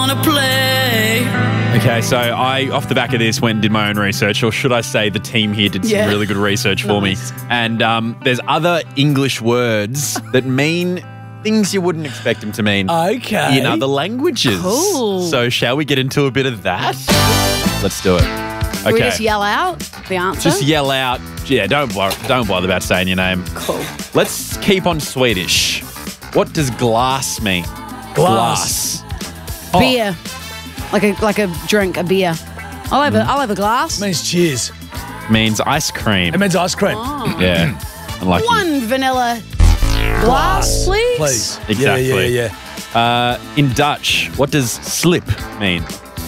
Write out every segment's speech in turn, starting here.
wanna play. Okay, so I, off the back of this, went and did my own research, or should I say the team here did some Yeah. really good research for Nice. me. And there's other English words that mean things you wouldn't expect them to mean Okay. in other languages. Cool. So shall we get into a bit of that? Let's do it. We Okay. just yell out the answer. Just yell out. Yeah, don't bother about saying your name. Cool. Let's keep on Swedish. What does glass mean? Glass. Beer. Like a drink, a beer. I'll have a glass. Means cheers. Means ice cream. It means ice cream. Yeah. Unlucky. One vanilla glass, please. Please. Exactly. Yeah. In Dutch, what does slip mean?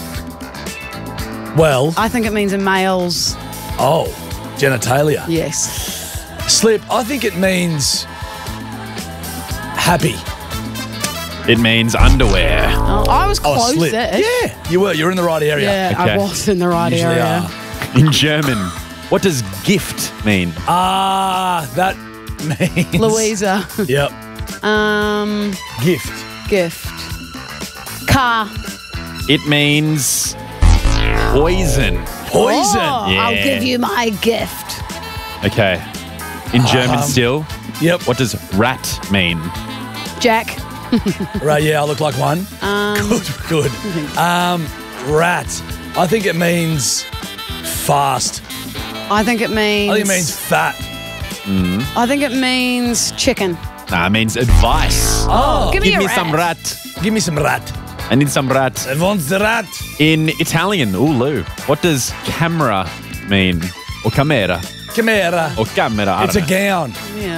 Well, I think it means in males. genitalia. Yes. Slip, I think it means happy. It means underwear. Oh, I was close. Slip. Yeah, you were. You're in the right area. Yeah, Okay. I was in the right Usually area. are. In German, what does gift mean? That means... Louisa. Yep. Gift. Gift. Car. It means poison. Poison. Oh, Yeah. I'll give you my gift. Okay. In German still, Yep. what does rat mean? Jack. Right, yeah, I look like one. Good. Rat. I think it means fast. I think it means. I think it means fat. I think it means chicken. Nah, it means advice. Oh, Give Give me me a some rat. rat. give me some rat. I need some rat. I want the rat. In Italian, ooh, Lou, what does camera mean? Or camera? Camera. Or camera? I It's a don't know. gown.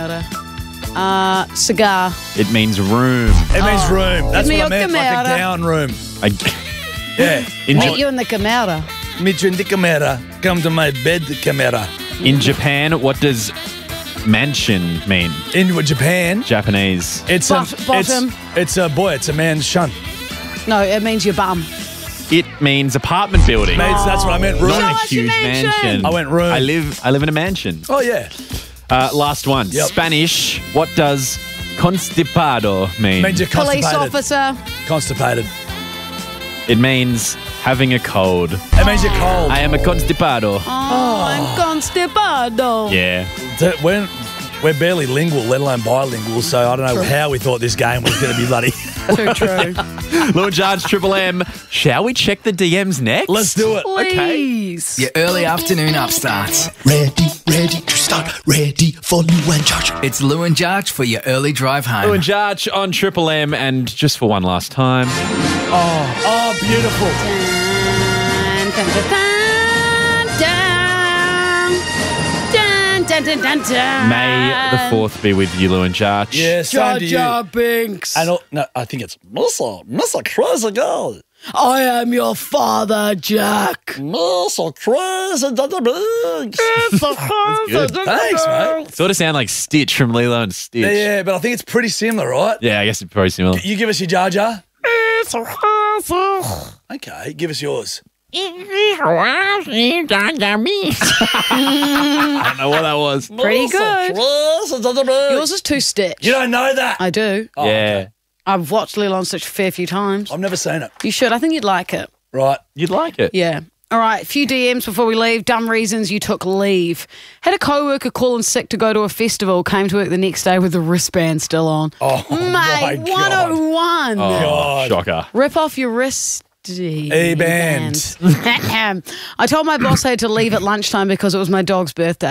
Yeah. Cigar. It means room. It means room. That's Give me what I your meant, like a camera. gown room. I- Yeah. Meet you in the camera. Meet you in the camera. Come to my bed, camera. In Japan, what does mansion mean? In Japan, Japanese. it's Bottom. It's a boy. It's a man's shunt. No, it means your bum. It means apartment building. Mates, that's what I meant. Room. Not Show a us your huge mansion. mansion. I went room. I live in a mansion. Oh yeah. Last one. Yep. Spanish. What does constipado mean? Means you're Police constipated. officer. Constipated. It means having a cold. It means you're cold. I am a constipado. Oh, I'm constipado. Yeah. We're barely lingual, let alone bilingual, so I don't know how we thought this game was going to be bloody. Too true. Lou and Jarge, Triple M. Shall we check the DMs next? Let's do it. Please. Your early afternoon upstarts. Ready to start, ready for Lou and George. It's Lou and Jarge for your early drive Lou home. and Jarge on Triple M, and just for one last time. Oh, beautiful. Dun, dun, dun, dun, dun, dun, dun, dun. May the 4th be with you, Lou and Jarge. Yeah, same to you. Jar Jar Binks. And no, I think it's Mr. Crazy Girl. I am your father, Jack. Mr. Crazy Binks. Good. Thanks, mate. Sort of sound like Stitch from Lilo and Stitch. Yeah, but I think it's pretty similar, right? Yeah, I guess it's probably similar. You give us your Jar Jar. Okay, give us yours. I don't know what that was. Pretty good. Yours. Yours is too Stitch. You don't know that? I do. Oh, Yeah. okay. I've watched Lilo and Stitch a fair few times. I've never seen it. You should. I think you'd like it. Right. You'd like it. Yeah. All right, a few DMs before we leave. Dumb reasons you took leave. Had a co-worker call in sick to go to a festival, came to work the next day with the wristband still on. Oh, my Mate, God. 101. Oh, God. shocker. Rip off your wrist. E-band. I told my boss I had to leave at lunchtime because it was my dog's birthday.